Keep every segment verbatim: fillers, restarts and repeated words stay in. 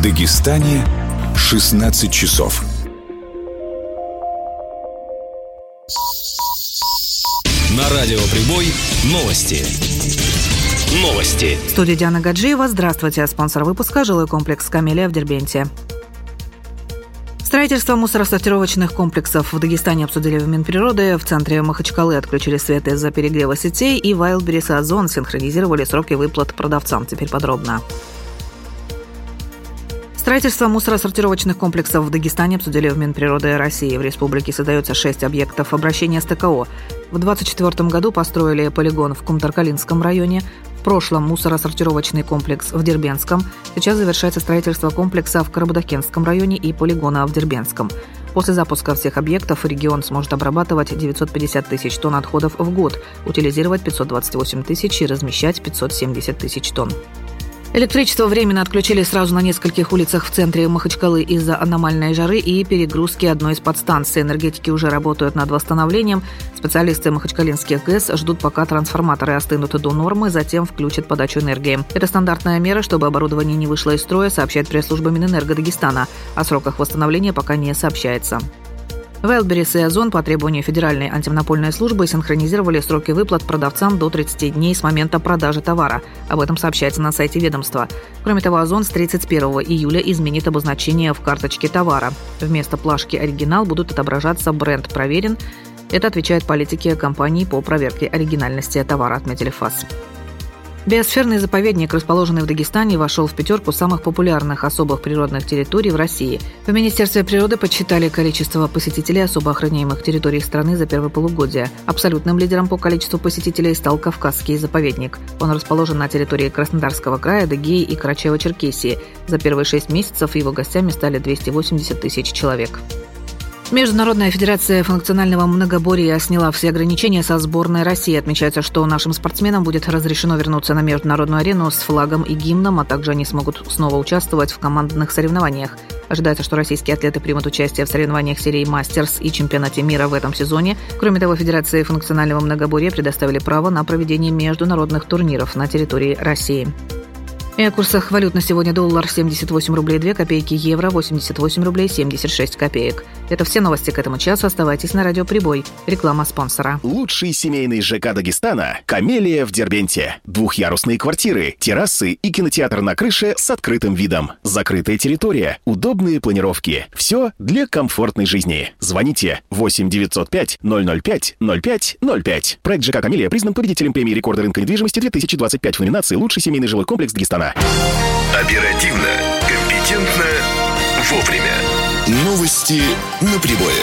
Дагестане шестнадцать часов. На радио Прибой новости. Новости. В студии Диана Гаджиева. Здравствуйте. Спонсор выпуска — жилой комплекс «Камелия» в Дербенте. Строительство мусоросортировочных комплексов в Дагестане обсудили в Минприроды. В центре Махачкалы отключили свет из-за перегрева сетей, и Wildberries и Озон синхронизировали сроки выплат продавцам. Теперь подробно. Строительство мусоросортировочных комплексов в Дагестане обсудили в Минприроды России. В республике создается шесть объектов обращения с ТКО. В двадцать четвёртом году построили полигон в Кумтаркалинском районе. В прошлом мусоросортировочный комплекс в Дербентском. Сейчас завершается строительство комплекса в Карабудакенском районе и полигона в Дербентском. После запуска всех объектов регион сможет обрабатывать девятьсот пятьдесят тысяч тонн отходов в год, утилизировать пятьсот двадцать восемь тысяч и размещать пятьсот семьдесят тысяч тонн. Электричество временно отключили сразу на нескольких улицах в центре Махачкалы из-за аномальной жары и перегрузки одной из подстанций. Энергетики уже работают над восстановлением. Специалисты махачкалинских ГЭС ждут, пока трансформаторы остынут до нормы, затем включат подачу энергии. Это стандартная мера, чтобы оборудование не вышло из строя, сообщает пресс-служба Минэнерго Дагестана. О сроках восстановления пока не сообщается. Wildberries и Озон по требованию Федеральной антимонопольной службы синхронизировали сроки выплат продавцам до тридцати дней с момента продажи товара. Об этом сообщается на сайте ведомства. Кроме того, Озон с тридцать первого июля изменит обозначение в карточке товара. Вместо плашки «Оригинал» будут отображаться «Бренд проверен». Это отвечает политике компании по проверке оригинальности товара, отметили ФАС. Биосферный заповедник, расположенный в Дагестане, вошел в пятерку самых популярных особых природных территорий в России. В Министерстве природы подсчитали количество посетителей особо охраняемых территорий страны за первое полугодие. Абсолютным лидером по количеству посетителей стал Кавказский заповедник. Он расположен на территории Краснодарского края, Адыгеи и Карачаево-Черкесии. За первые шесть месяцев его гостями стали двести восемьдесят тысяч человек. Международная федерация функционального многоборья сняла все ограничения со сборной России. Отмечается, что нашим спортсменам будет разрешено вернуться на международную арену с флагом и гимном, а также они смогут снова участвовать в командных соревнованиях. Ожидается, что российские атлеты примут участие в соревнованиях серии «Мастерс» и чемпионате мира в этом сезоне. Кроме того, Федерации функционального многоборья предоставили право на проведение международных турниров на территории России. И о курсах валют на сегодня: доллар семьдесят восемь рублей две копейки, евро восемьдесят восемь рублей семьдесят шесть копеек. Это все новости к этому часу. Оставайтесь на радио Прибой. Реклама спонсора. Лучший семейный ЖК Дагестана — «Камелия» в Дербенте. Двухъярусные квартиры, террасы и кинотеатр на крыше с открытым видом. Закрытая территория, удобные планировки. Все для комфортной жизни. Звоните восемь девятьсот пять ноль ноль пять ноль пять ноль пять. Проект ЖК «Камелия» признан победителем премии рекорда рынка недвижимости две тысячи двадцать пять в номинации «Лучший семейный жилой комплекс Дагестана». Оперативно, компетентно, вовремя. Новости на Прибое.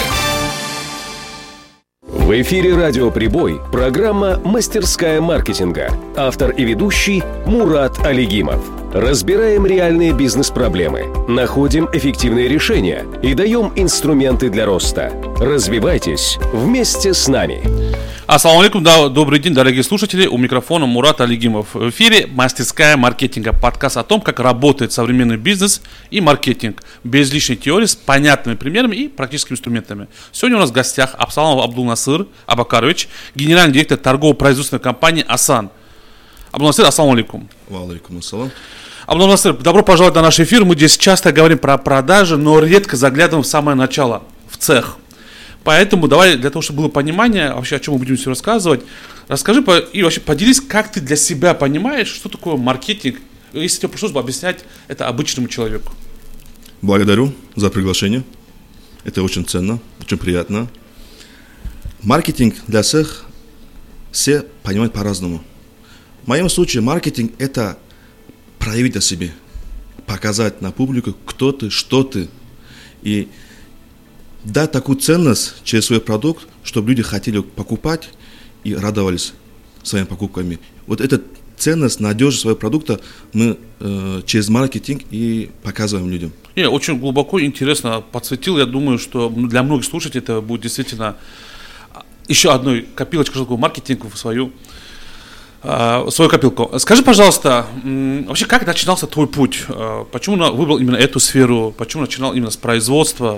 В эфире радио Прибой программа «Мастерская маркетинга». Автор и ведущий Мурат Алигимов. Разбираем реальные бизнес-проблемы, находим эффективные решения и даем инструменты для роста. Развивайтесь вместе с нами. Ассаламу алейкум, да, добрый день, дорогие слушатели. У микрофона Мурат Алигимов. В эфире «Мастерская маркетинга», подкаст о том, как работает современный бизнес и маркетинг без лишней теории, с понятными примерами и практическими инструментами. Сегодня у нас в гостях Абсаламов Абдулнасыр Абакарович, генеральный директор торгово-производственной компании «Асан». Абдулнасыр, ассаламу алейкум. Ва алейкум ассалам. Абдулнасыр, добро пожаловать на наш эфир. Мы здесь часто говорим про продажи, но редко заглядываем в самое начало, в цех. Поэтому давай, для того, чтобы было понимание, вообще о чем мы будем все рассказывать, расскажи и вообще поделись, как ты для себя понимаешь, что такое маркетинг, если тебе пришлось бы объяснять это обычному человеку. Благодарю за приглашение. Это очень ценно, очень приятно. Маркетинг для всех все понимают по-разному. В моем случае маркетинг – это проявить о себе, показать на публику, кто ты, что ты, и дать такую ценность через свой продукт, чтобы люди хотели покупать и радовались своими покупками. Вот эта ценность, надежность своего продукта мы э, через маркетинг и показываем людям. Не, очень глубоко и интересно подсветил. Я думаю, что для многих слушателей это будет действительно еще одной копилочкой такого маркетинга в свою, э, свою копилку. Скажи, пожалуйста, вообще как начинался твой путь? Почему выбрал именно эту сферу? Почему начинал именно с производства?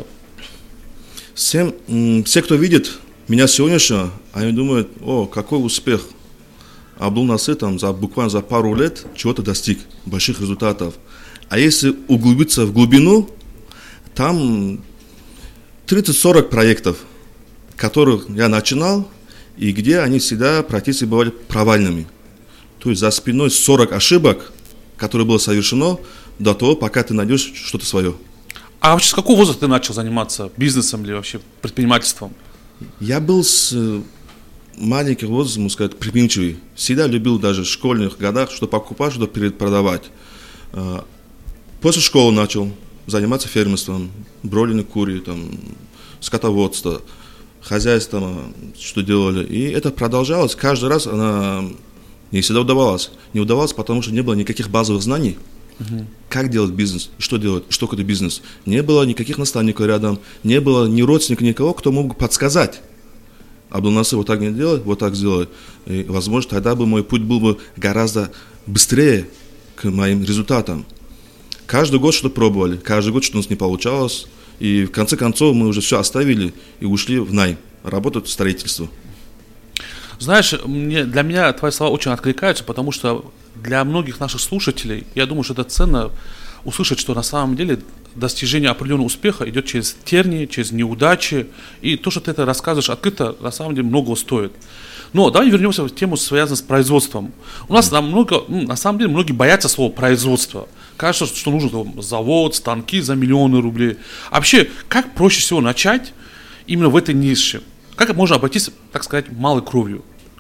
Всем, все, кто видит меня сегодняшнего, они думают: о, какой успех. Абдул-Насыр там за, буквально за пару лет чего-то достиг, больших результатов. А если углубиться в глубину, там тридцать-сорок проектов, которых я начинал, и где они всегда практически бывали провальными. То есть за спиной сорок ошибок, которые было совершено до того, пока ты найдешь что-то свое. А вообще с какого возраста ты начал заниматься бизнесом или вообще предпринимательством? Я был с маленьких возрастов, можно сказать, предприимчивый. Всегда любил даже в школьных годах что покупать, что продавать. После школы начал заниматься фермерством, бройлерные куры, там, скотоводство, хозяйством, что делали. И это продолжалось. Каждый раз она не всегда удавалось. Не удавалось, потому что не было никаких базовых знаний. Uh-huh. Как делать бизнес, что делать, что это бизнес. Не было никаких наставников рядом, не было ни родственника, никого, кто мог бы подсказать. Абдул-Насыр вот так не делай, вот так сделай. И, возможно, тогда бы мой путь был бы гораздо быстрее к моим результатам. Каждый год что-то пробовали, каждый год что-то у нас не получалось. И в конце концов мы уже все оставили и ушли в найм, работать в строительство. Знаешь, мне, для меня твои слова очень откликаются, потому что для многих наших слушателей, я думаю, что это ценно услышать, что на самом деле достижение определенного успеха идет через тернии, через неудачи, и то, что ты это рассказываешь открыто, на самом деле многого стоит. Но давай вернемся в тему, связанную с производством. У нас mm. много, на самом деле многие боятся слова производство. Кажется, что нужен там, завод, станки за миллионы рублей. А вообще, как проще всего начать именно в этой нише? Как можно обойтись, так сказать, малой кровью?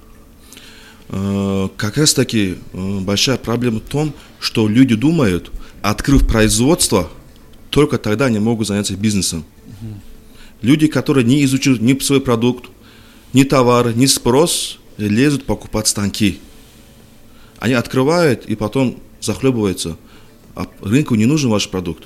Как раз таки большая проблема в том, что люди думают, открыв производство, только тогда они могут заняться бизнесом. Угу. Люди, которые не изучили ни свой продукт, ни товары, ни спрос, лезут покупать станки. Они открывают и потом захлебываются. А рынку не нужен ваш продукт.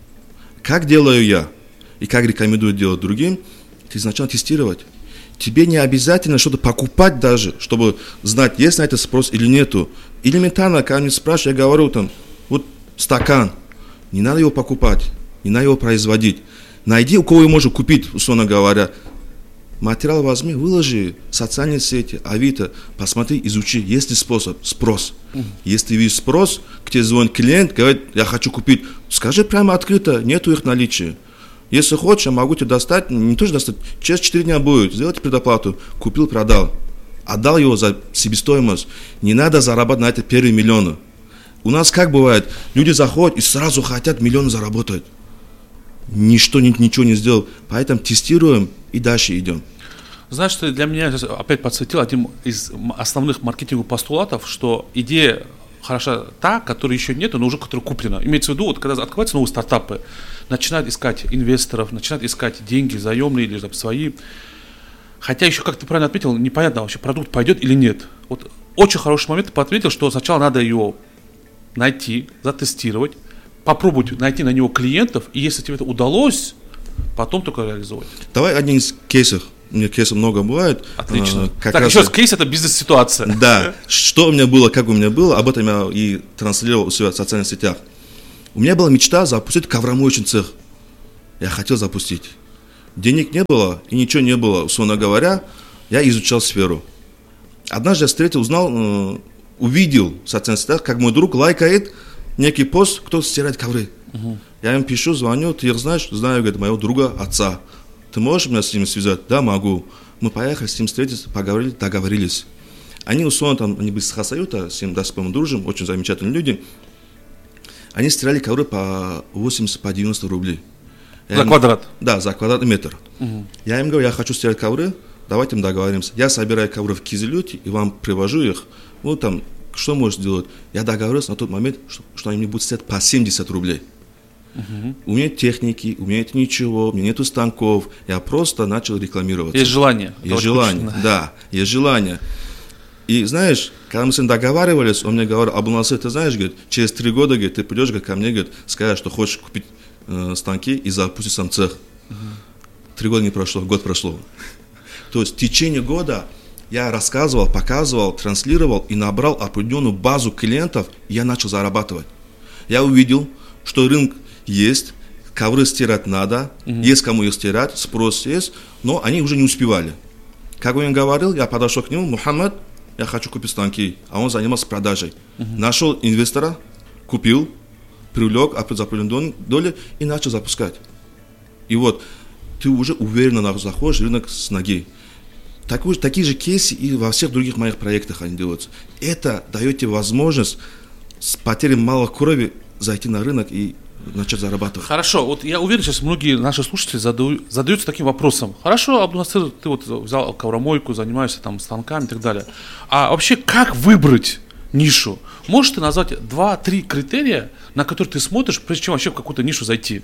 Как делаю я и как рекомендую делать другим, ты сначала тестировать. Тебе не обязательно что-то покупать даже, чтобы знать, есть на это спрос или нету. Элементарно, когда меня спрашивают, я говорю, там, вот стакан, не надо его покупать, не надо его производить. Найди, у кого его можно купить, условно говоря. Материал возьми, выложи в социальные сети, Авито, посмотри, изучи, есть ли способ, спрос. Mm-hmm. Если видишь спрос, к тебе звонит клиент, говорит, я хочу купить, скажи прямо открыто, нету их наличия. Если хочешь, я могу тебе достать, не тоже достать, через четыре дня будет, сделайте предоплату, купил, продал. Отдал его за себестоимость. Не надо зарабатывать на это первые миллионы. У нас как бывает, люди заходят и сразу хотят миллионы заработать. Ничто, ничего не сделал. Поэтому тестируем и дальше идем. Знаешь, ты для меня опять подсветил один из основных маркетинговых постулатов, что идея хороша та, которой еще нет, но уже которая куплена. Имеется в виду, вот, когда открываются новые стартапы, начинают искать инвесторов, начинают искать деньги заемные или там, свои. Хотя еще, как ты правильно отметил, непонятно вообще, продукт пойдет или нет. Вот очень хороший момент ты отметил, что сначала надо его найти, затестировать, попробовать найти на него клиентов, и если тебе это удалось, потом только реализовать. Давай один из кейсов. У меня кейсов много бывает. Отлично. А, так, еще раз, кейс – это бизнес-ситуация. Да. Что у меня было, как у меня было, об этом я и транслировал у себя в социальных сетях. У меня была мечта запустить ковромоечный цех. Я хотел запустить. Денег не было и ничего не было. Условно говоря, я изучал сферу. Однажды я встретил, узнал, увидел в социальных сетях, как мой друг лайкает некий пост, кто стирает ковры. Угу. Я им пишу, звоню, ты их знаешь? Знаю, говорит, моего друга, отца. Ты можешь меня с ними связать? Да, могу. Мы поехали с ним встретиться, поговорили, договорились. Они условно там, они были с Хасаюта, с ним до сих пор мы дружим, очень замечательные люди. Они стирали ковры по восемьдесят, по девяносто рублей. Я за им, квадрат? Да, за квадратный метр. Угу. Я им говорю, я хочу стирать ковры, давайте мы договоримся. Я собираю ковры в Кизилюте и вам привожу их. Ну там, что можешь сделать? Я договорился на тот момент, что, что они мне будут стирать по семьдесят рублей. Uh-huh. У меня нет техники, у меня нет ничего, у меня нету станков. Я просто начал рекламироваться. Есть желание. Есть желание, скучно. Да, есть желание. И знаешь, когда мы с ним договаривались, он мне говорил, Абдул-Насыр, ты знаешь, говорит, через три года, говорит, ты придешь говорит, ко мне, говорит, скажешь, что хочешь купить э, станки и запустить сам цех. Uh-huh. Три года не прошло, год прошло. То есть в течение года я рассказывал, показывал, транслировал и набрал определенную базу клиентов, и я начал зарабатывать. Я увидел, что рынок есть, ковры стирать надо, mm-hmm. есть кому их стирать, спрос есть, но они уже не успевали. Как он говорил, я подошел к нему, Мухаммад, я хочу купить станки, а он занимался продажей. Uh-huh. Нашел инвестора, купил, привлек за определенную долю и начал запускать. И вот ты уже уверенно заходишь в рынок с ноги. Такой, такие же кейсы и во всех других моих проектах они делаются. Это дает тебе возможность с потерей мало крови зайти на рынок и начать зарабатывать. Хорошо, вот я уверен, сейчас многие наши слушатели задают, задаются таким вопросом. Хорошо, Абдунасыр, ты вот взял ковромойку, занимаешься там станками и так далее. А вообще, как выбрать нишу? Можешь ты назвать два-три критерия, на которые ты смотришь, прежде чем вообще в какую-то нишу зайти?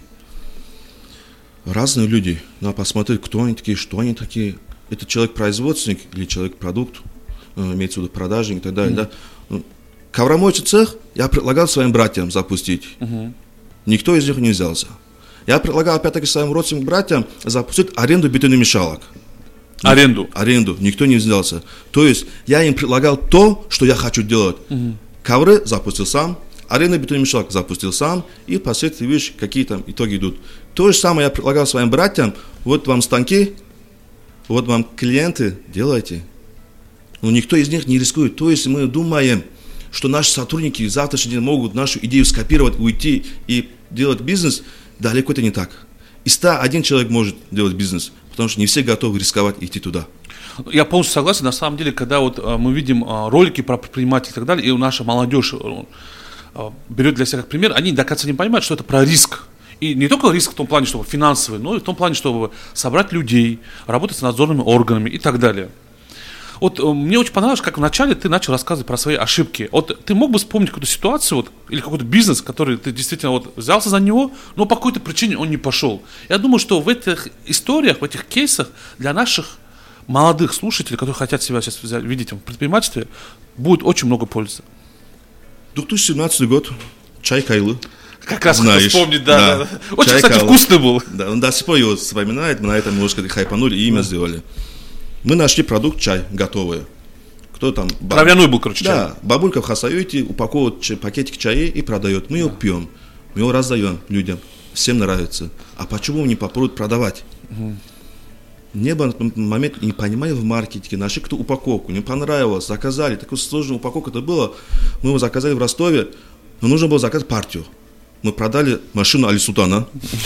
Разные люди. Надо посмотреть, кто они такие, что они такие. Это человек-производственник или человек-продукт, имеется в виду продажник и так далее. Mm-hmm. Да? Ковромоечный цех я предлагал своим братьям запустить. Mm-hmm. Никто из них не взялся. Я предлагал опять-таки своим родственным братьям запустить аренду бетономешалок. Аренду? Аренду. Никто не взялся. То есть я им предлагал то, что я хочу делать. Mm-hmm. Ковры запустил сам, аренду бетономешалок запустил сам, и впоследствии видишь, какие там итоги идут. То же самое я предлагал своим братьям. Вот вам станки, вот вам клиенты, делайте. Но никто из них не рискует. То есть мы думаем, что наши сотрудники в завтрашний день могут нашу идею скопировать, уйти и делать бизнес. Далеко это не так. Из ста один человек может делать бизнес, потому что не все готовы рисковать и идти туда. Я полностью согласен. На самом деле, когда вот мы видим ролики про предпринимателей и так далее, и наша молодежь берет для себя как пример, они до конца не понимают, что это про риск. И не только риск в том плане, чтобы финансовый, но и в том плане, чтобы собрать людей, работать с надзорными органами и так далее. Вот мне очень понравилось, как вначале ты начал рассказывать про свои ошибки. Вот ты мог бы вспомнить какую-то ситуацию вот, или какой-то бизнес, который ты действительно вот, взялся за него, но по какой-то причине он не пошел. Я думаю, что в этих историях, в этих кейсах для наших молодых слушателей, которые хотят себя сейчас взять, видеть в предпринимательстве, будет очень много пользы. две тысячи семнадцатый год. Чай Кайлы. Как раз хочу вспомнить, да. да. да. Очень, чай, кстати, кала. Вкусный был. Да, он до сих пор его вспоминает, мы на этом немножко хайпанули и имя да. сделали. Мы нашли продукт чай готовый. Кто там? Баб... Травяной был, короче, чай. Да, бабулька в Хасаюте упаковывает чай, пакетик чая и продает. Мы да. его пьем, мы его раздаем людям. Всем нравится. А почему не попробуют продавать? Угу. Не было момент, не понимали в маркетинге, нашли кто упаковку, не понравилось, заказали. Такой сложная упаковка это было. Мы его заказали в Ростове, но нужно было заказать партию. Мы продали машину Али-Султана.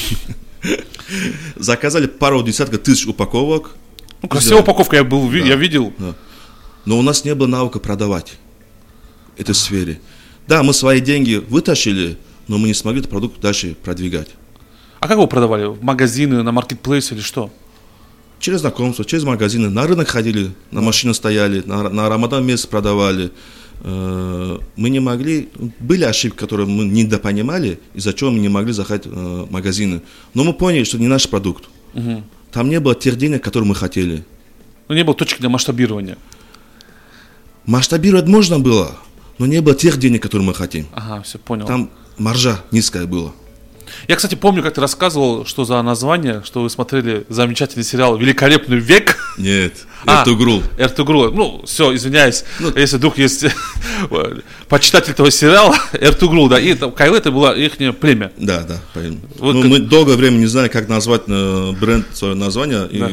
Заказали пару десятков тысяч упаковок. Ну, красивая упаковка, я, был, да, я видел. Да. Но у нас не было навыка продавать в этой сфере. Да, мы свои деньги вытащили, но мы не смогли этот продукт дальше продвигать. А как его продавали? В магазины, на маркетплейсе или что? Через знакомства, через магазины. На рынок ходили, на машине стояли, на, на Рамадан месяц продавали. Мы не могли, были ошибки, которые мы недопонимали, из-за чего мы не могли заходить в магазины. Но мы поняли, что это не наш продукт. Угу. Там не было тех денег, которые мы хотели. Но не было точки для масштабирования. Масштабировать можно было, но не было тех денег, которые мы хотим. Ага, все понял. Там маржа низкая была. Я, кстати, помню, как ты рассказывал, что за название, что вы смотрели замечательный сериал «Великолепный век». Нет, Эртугрул. А, Эртугрул. Ну, все, извиняюсь, ну, если вдруг есть почитатель этого сериала, Эртугрул, да, и Кайлы это было их племя. Да, да, вот ну, как... Мы долгое время не знали, как назвать бренд, свое название, да. И